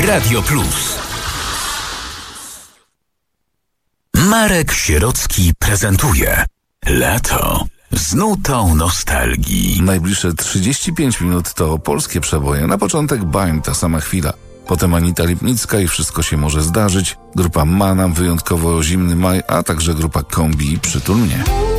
Radio Plus. Marek Sierocki prezentuje Lato z nutą nostalgii. Najbliższe 35 minut to polskie przeboje. Na początek Bań, ta sama chwila. Potem Anita Lipnicka i Wszystko się może zdarzyć. Grupa Manam, wyjątkowo zimny maj, a także grupa Kombi, Przytul mnie.